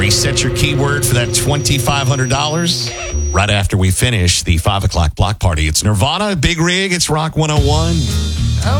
Reset your keyword for that $2,500 right after we finish the 5 o'clock block party. It's Nirvana, Big Rig. It's Rock 101.